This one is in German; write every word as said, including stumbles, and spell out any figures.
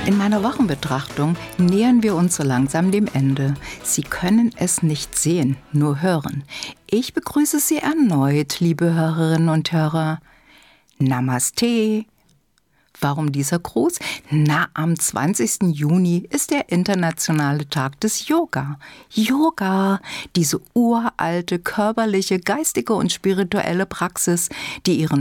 In meiner Wochenbetrachtung nähern wir uns so langsam dem Ende. Sie können es nicht sehen, nur hören. Ich begrüße Sie erneut, liebe Hörerinnen und Hörer. Namaste. Warum dieser Gruß? Na, am zwanzigsten Juni ist der internationale Tag des Yoga. Yoga, diese uralte, körperliche, geistige und spirituelle Praxis, die ihren